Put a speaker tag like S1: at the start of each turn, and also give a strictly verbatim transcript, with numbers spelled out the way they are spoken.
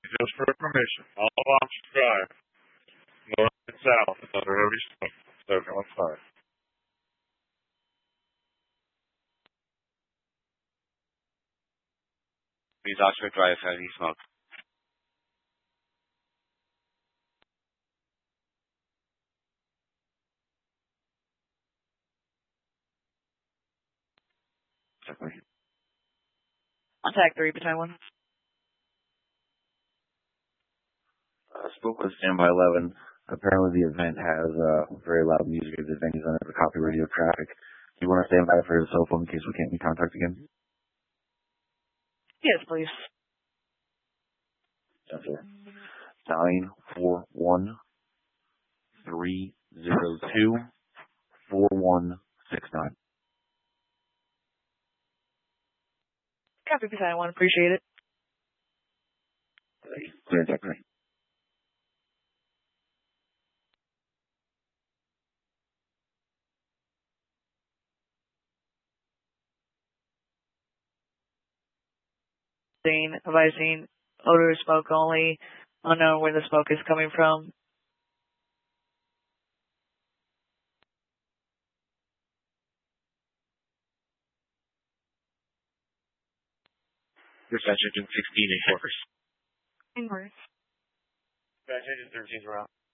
S1: Just for information, all options drive north and south under heavy smoke. Seven one five.
S2: Please Oxford Drive, heavy smoke.
S3: Contact three, battalion one.
S4: Uh, spoke with standby eleven. Apparently the event has uh, very loud music at the venues under the copy radio traffic. Do you want to stand by for his cell phone in case we can't be contact again?
S3: Yes, please.
S4: Yes, sir. Nine four one three zero two four one six nine.
S3: Copy, battalion one. Appreciate it.
S4: Clear deck, right?
S3: Advising odor of smoke only, unknown where the smoke is coming from.
S1: Dispatch engine sixteen in quarters.
S3: Inverse.
S1: Dispatch engine thirteen is around.